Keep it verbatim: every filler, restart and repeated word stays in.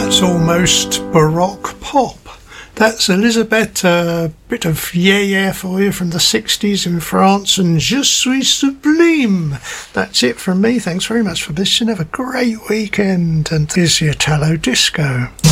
That's almost Baroque pop. That's Elizabeth, a bit of yeah yeah for you from the sixties in France, and Je suis sublime. That's it from me. Thanks very much for listening. Have a great weekend, and here's the Italo Disco.